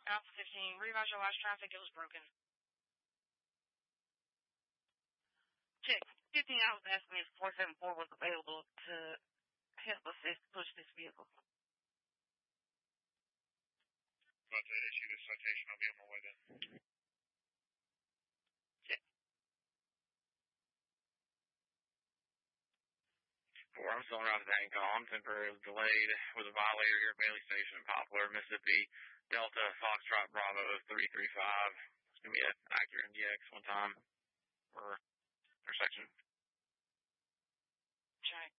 Alpha 15, revise your watch traffic. It was broken. Check. 15 hours asking if 474 was available to help assist push this vehicle. About to issue this citation. I'll be on my way then. Check. I'm still on route to Dancon. Temporarily delayed with a violator here at Bailey Station in Poplar, Mississippi. Delta Foxtrot Bravo 335. It's going to be an Acura MDX one time for intersection. Check.